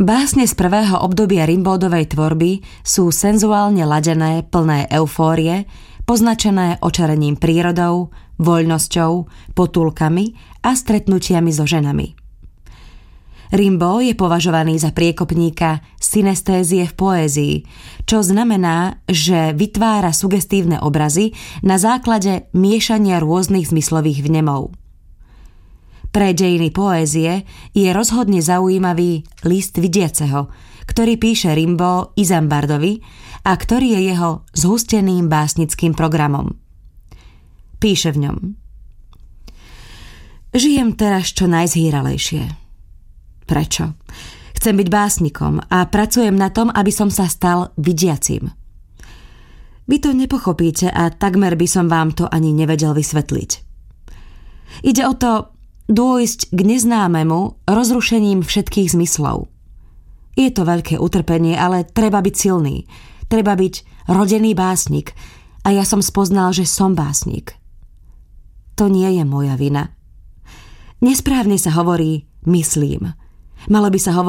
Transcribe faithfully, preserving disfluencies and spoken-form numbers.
Básne z prvého obdobia Rimbaudovej tvorby sú senzuálne ladené, plné eufórie, poznačené očarením prírodou, voľnosťou, potulkami a stretnutiami so ženami. Rimbaud je považovaný za priekopníka synestézie v poézii, čo znamená, že vytvára sugestívne obrazy na základe miešania rôznych zmyslových vnemov. Pre dejiny poézie je rozhodne zaujímavý List vidiaceho, ktorý píše Rimbaud Izambardovi a ktorý je jeho zhusteným básnickým programom. Píše v ňom: Žijem teraz čo najzhýralejšie. Prečo? Chcem byť básnikom a pracujem na tom, aby som sa stal vidiacim. Vy to nepochopíte a takmer by som vám to ani nevedel vysvetliť. Ide o to dôjsť k neznámemu rozrušením všetkých zmyslov. Je to veľké utrpenie, ale treba byť silný. Treba byť rodený básnik a ja som spoznal, že som básnik. To nie je moja vina. Nesprávne sa hovorí myslím. Malo by sa hovoriť